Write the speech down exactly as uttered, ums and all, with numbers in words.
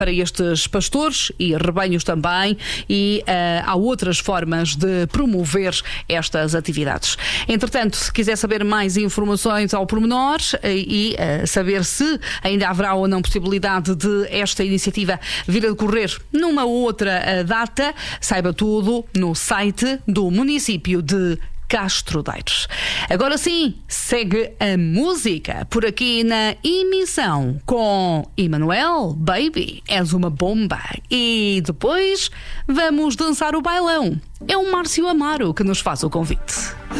para estes pastores e rebanhos também, e uh, há outras formas de promover estas atividades. Entretanto, se quiser saber mais informações ao pormenor e uh, saber se ainda haverá ou não possibilidade de esta iniciativa vir a decorrer numa outra uh, data, saiba tudo no site do município de Castro Daires. Agora sim, segue a música por aqui na emissão com Emanuel, Baby, és uma bomba. E depois vamos dançar o bailão. É o Márcio Amaro que nos faz o convite.